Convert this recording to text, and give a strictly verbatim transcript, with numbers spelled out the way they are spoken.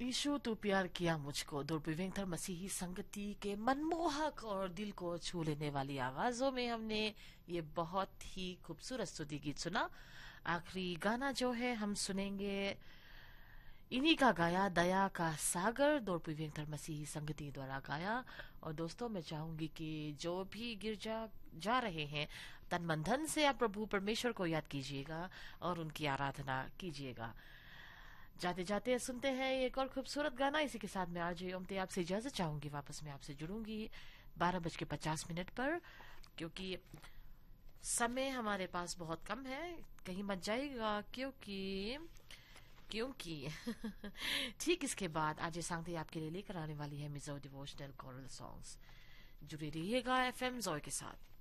यीशु तू प्यार किया मुझको, दुर्विवेंतर मसीही संगति के मनमोहक और दिल को छू लेने वाली आवाजों में हमने ये बहुत ही खूबसूरत स्तुति गीत सुना। आखिरी गाना जो है हम सुनेंगे, इन्हीं का गाया दया का सागर, दुर्विवेंतर मसीही संगति द्वारा गाया। और दोस्तों मैं चाहूंगी कि जो भी गिरजा जा रहे हैं, तन मन धन से आप प्रभु परमेश्वर को याद कीजिएगा और उनकी आराधना कीजिएगा। जाते जाते सुनते हैं एक और खूबसूरत गाना। इसी के साथ मैं आज ओमते आपसे इजाजत चाहूंगी। वापस मैं आपसे जुड़ूंगी बारह बज के पचास मिनट पर, क्योंकि समय हमारे पास बहुत कम है। कहीं मत जाइएगा, क्योंकि क्योंकि ठीक इसके बाद आज सांगते आपके लिए लेकर आने वाली है मिजो डिवोशनल कोरल सॉन्ग्स। जुड़े रहिएगा एफएम जोय के साथ।